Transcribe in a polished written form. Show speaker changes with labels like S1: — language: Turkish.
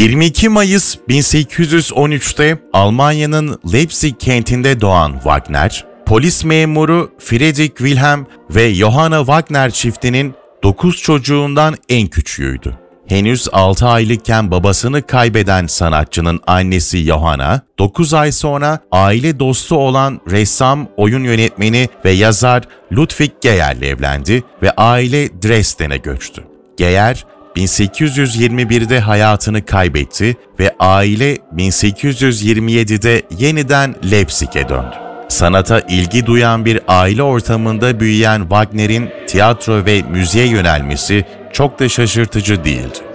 S1: 22 Mayıs 1813'te Almanya'nın Leipzig kentinde doğan Wagner, polis memuru Friedrich Wilhelm ve Johanna Wagner çiftinin 9 çocuğundan en küçüğüydü. Henüz 6 aylıkken babasını kaybeden sanatçının annesi Johanna, 9 ay sonra aile dostu olan ressam, oyun yönetmeni ve yazar Ludwig Geyer'le evlendi ve aile Dresden'e göçtü. Geyer, 1821'de hayatını kaybetti ve aile 1827'de yeniden Leipzig'e döndü. Sanata ilgi duyan bir aile ortamında büyüyen Wagner'in tiyatro ve müziğe yönelmesi çok da şaşırtıcı değildi.